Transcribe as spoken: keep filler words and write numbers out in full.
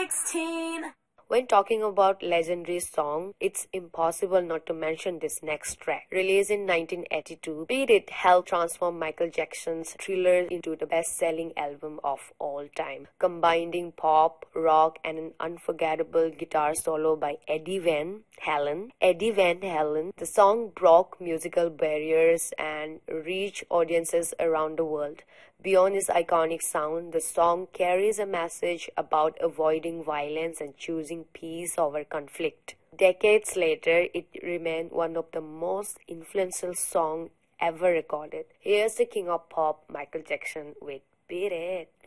sixteen. When talking about legendary song, it's impossible not to mention this next track. Released in nineteen eighty-two, Beat It helped transform Michael Jackson's Thriller into the best-selling album of all time, combining pop, rock, and an unforgettable guitar solo by Eddie Van Halen. Eddie Van Halen, the song broke musical barriers and reached audiences around the world. Beyond its iconic sound, the song carries a message about avoiding violence and choosing peace over conflict. Decades later, it remained one of the most influential songs ever recorded. Here's the king of pop, Michael Jackson, with Beat It.